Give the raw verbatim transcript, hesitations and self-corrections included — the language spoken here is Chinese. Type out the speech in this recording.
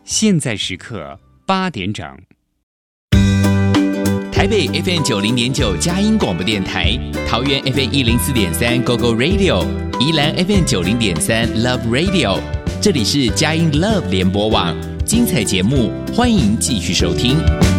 现在时刻八点整。 台北 F M 九零点九佳音广播电台，桃园 F M 一零四点三 Go Go Radio， 宜兰 F M 九零点三 Love Radio， 这里是佳音 Love 联播网，精彩节目欢迎继续收听。